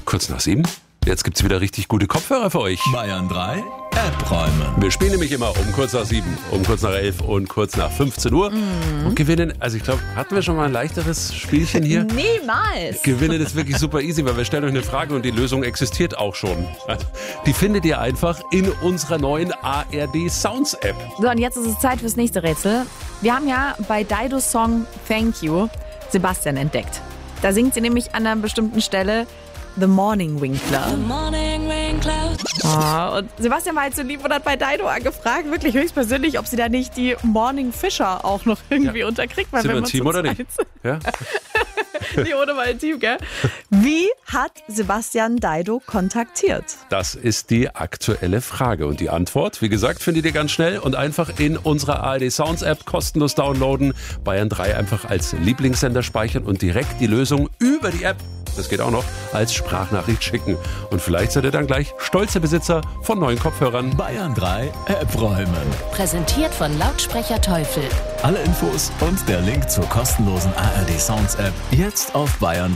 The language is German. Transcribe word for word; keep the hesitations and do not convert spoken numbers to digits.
Kurz nach sieben. Jetzt gibt's wieder richtig gute Kopfhörer für euch. Bayern drei, App räumen. Wir spielen nämlich immer um kurz nach sieben, um kurz nach elf und kurz nach fünfzehn Uhr. Mhm. Und gewinnen, also ich glaube, hatten wir schon mal ein leichteres Spielchen hier? Niemals. Gewinnen ist wirklich super easy, weil wir stellen euch eine Frage und die Lösung existiert auch schon. Die findet ihr einfach in unserer neuen A R D Sounds App. So, und jetzt ist es Zeit fürs nächste Rätsel. Wir haben ja bei Didos Song Thank You Sebastian entdeckt. Da singt sie nämlich an einer bestimmten Stelle The Morning Winkler. The morning winkler. Oh, und Sebastian war halt so lieb und hat bei Dido angefragt, wirklich höchstpersönlich, ob sie da nicht die Morning Fisher auch noch irgendwie Ja. unterkriegt. Weil Sind wir wenn ein Team zu oder nicht? zweit- Ja? Nee, ohne mal ein Team, gell? Wie hat Sebastian Dido kontaktiert? Das ist die aktuelle Frage. Und die Antwort, wie gesagt, findet ihr ganz schnell und einfach in unserer A R D Sounds App kostenlos downloaden. Bayern drei einfach als Lieblingssender speichern und direkt die Lösung über die App, das geht auch noch, als Sprachnachricht schicken. Und vielleicht seid ihr dann gleich stolze Besitzer von neuen Kopfhörern. Bayern drei, App räumen. Präsentiert von Lautsprecher Teufel. Alle Infos und der Link zur kostenlosen A R D Sounds App jetzt auf bayern